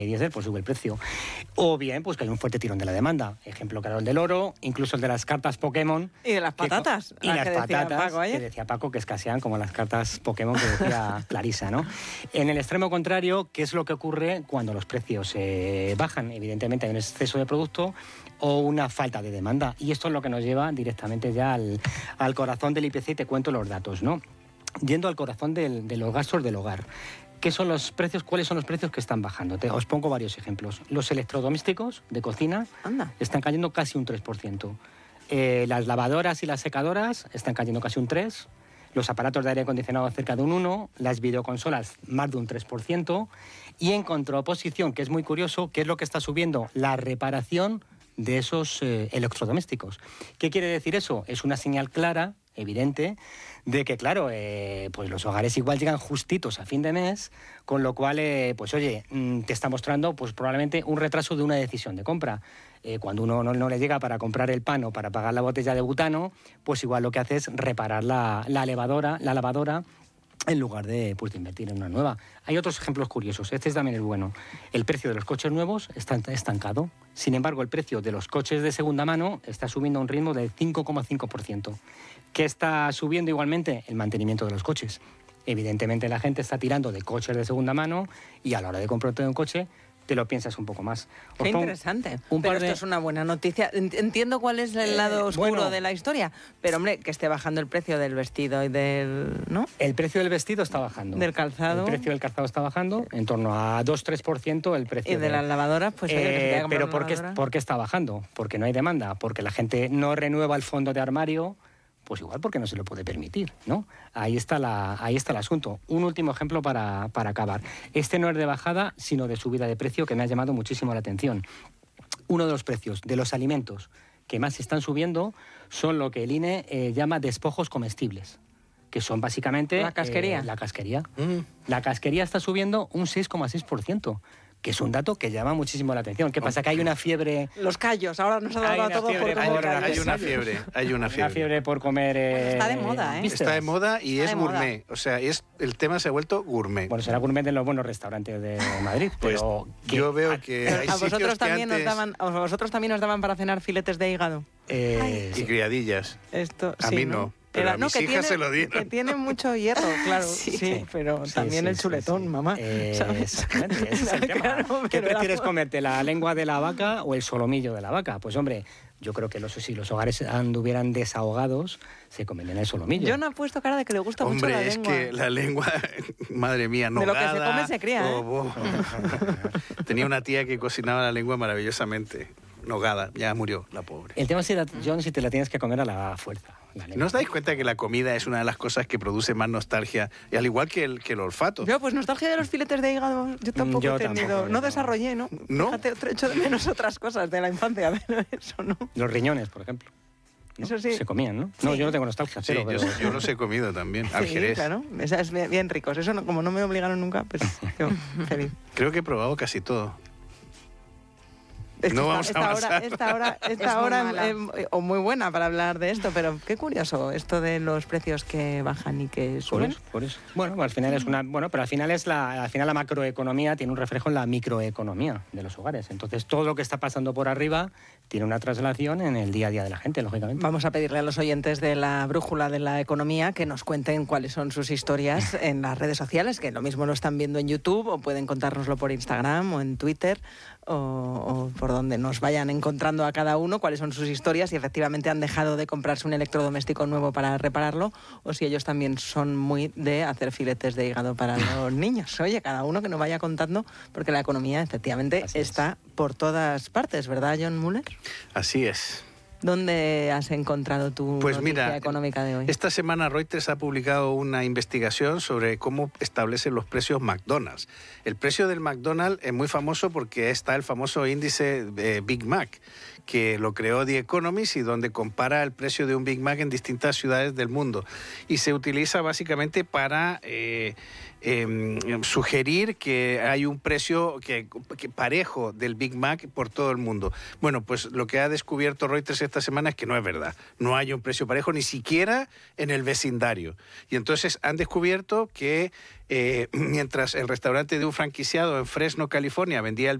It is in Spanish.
diésel, pues sube el precio. O bien, pues que hay un fuerte tirón de la demanda. Ejemplo claro, el del oro, incluso el de las cartas Pokémon. Y de las patatas. Y las patatas, Paco, que decía Paco, que escasean como las cartas Pokémon que decía Clarisa, ¿no? En el extremo contrario, ¿qué es lo que ocurre cuando los precios bajan? Evidentemente hay un exceso de producto o una falta de demanda. Y esto es lo que nos lleva directamente ya al corazón del IPC y te cuento los datos, ¿no? Yendo al corazón de los gastos del hogar. ¿Qué son los precios? ¿Cuáles son los precios que están bajando? Os pongo varios ejemplos. Los electrodomésticos de cocina están cayendo casi un 3%. Las lavadoras y las secadoras están cayendo casi un 3%. Los aparatos de aire acondicionado cerca de un 1%. Las videoconsolas más de un 3%. Y en contraposición, que es muy curioso, ¿qué es lo que está subiendo? La reparación de esos electrodomésticos. ¿Qué quiere decir eso? Es una señal clara, evidente, de que, claro, pues los hogares igual llegan justitos a fin de mes, con lo cual, pues oye, te está mostrando pues probablemente un retraso de una decisión de compra. Cuando uno no le llega para comprar el pan o para pagar la botella de butano, pues igual lo que hace es reparar la lavadora, en lugar de invertir en una nueva. Hay otros ejemplos curiosos. Este es también el bueno. El precio de los coches nuevos está estancado. Sin embargo, el precio de los coches de segunda mano está subiendo a un ritmo del 5,5%. ¿Qué está subiendo igualmente? El mantenimiento de los coches. Evidentemente la gente está tirando de coches de segunda mano y a la hora de comprarte un coche te lo piensas un poco más. Qué interesante. Pero esto es una buena noticia. Entiendo cuál es el lado oscuro de la historia, pero hombre, que esté bajando el precio del vestido y del... ¿no? El precio del vestido está bajando. Del calzado. El precio del calzado está bajando, en torno a 2-3% el precio. Y de las lavadoras, pues... pero ¿por qué está bajando? Porque no hay demanda, porque la gente no renueva el fondo de armario, pues igual porque no se lo puede permitir, ¿no? Ahí está el asunto. Un último ejemplo para acabar. Este no es de bajada, sino de subida de precio, que me ha llamado muchísimo la atención. Uno de los precios de los alimentos que más están subiendo son lo que el INE llama despojos comestibles, que son básicamente... La casquería. La casquería. La casquería está subiendo un 6,6%. Que es un dato que llama muchísimo la atención. ¿Qué pasa? Que hay una fiebre... Los callos, ahora nos ha dado todo por comer. Hay una fiebre. Una fiebre por comer... está de moda, ¿eh? Está de moda y es gourmet. O sea, el tema se ha vuelto gourmet. Bueno, será gourmet en los buenos restaurantes de Madrid, pues pero... yo veo que hay ¿A vosotros sitios también que antes... ¿A vosotros también os daban para cenar filetes de hígado? Y criadillas. Esto, a mí no. Pero a mis hijas se lo dieron. Que tiene mucho hierro, claro. Sí, pero también el chuletón, mamá. Exactamente, ese es el tema. Claro, ¿qué prefieres comerte, la lengua de la vaca o el solomillo de la vaca? Pues hombre, yo creo que si los hogares anduvieran desahogados, se comerían el solomillo. Yo no he puesto cara de que le gusta mucho la lengua. Hombre, es que la lengua, madre mía, nogada. De lo que se come se cría, Tenía una tía que cocinaba la lengua maravillosamente. Nogada, ya murió la pobre. El tema es, John, si te la tienes que comer a la fuerza. ¿No os dais cuenta que la comida es una de las cosas que produce más nostalgia? Y al igual que el olfato. Yo, pues nostalgia de los filetes de hígado, yo tampoco he tenido. No desarrollé, ¿no? Fíjate, echo de menos otras cosas de la infancia, pero eso no. Los riñones, por ejemplo. ¿No? Eso sí. Se comían, ¿no? Sí. No, yo no tengo nostalgia. Sí, pero... yo los he comido también, al Jerez. Claro, es bien ricos. Eso, como no me obligaron nunca, pues yo feliz. Creo que he probado casi todo. No vamos a avanzar. Esta hora o muy buena para hablar de esto, pero qué curioso esto de los precios que bajan y que suben. Por eso. Bueno, al final es pero al final la macroeconomía tiene un reflejo en la microeconomía de los hogares. Entonces todo lo que está pasando por arriba tiene una traslación en el día a día de la gente, lógicamente. Vamos a pedirle a los oyentes de la brújula de la economía que nos cuenten cuáles son sus historias en las redes sociales, que lo mismo lo están viendo en YouTube o pueden contárnoslo por Instagram o en Twitter o por donde nos vayan encontrando a cada uno, cuáles son sus historias, si efectivamente han dejado de comprarse un electrodoméstico nuevo para repararlo o si ellos también son muy de hacer filetes de hígado para los niños. Oye, cada uno que nos vaya contando, porque la economía efectivamente está por todas partes, ¿verdad, John Muller? Así es. ¿Dónde has encontrado tu noticia económica de hoy? Esta semana Reuters ha publicado una investigación sobre cómo establecen los precios McDonald's. El precio del McDonald's es muy famoso porque está el famoso índice de Big Mac, que lo creó The Economist y donde compara el precio de un Big Mac en distintas ciudades del mundo. Y se utiliza básicamente para sugerir que hay un precio que parejo del Big Mac por todo el mundo. Bueno, pues lo que ha descubierto Reuters esta semana es que no es verdad. No hay un precio parejo ni siquiera en el vecindario. Y entonces han descubierto que mientras el restaurante de un franquiciado en Fresno, California, vendía el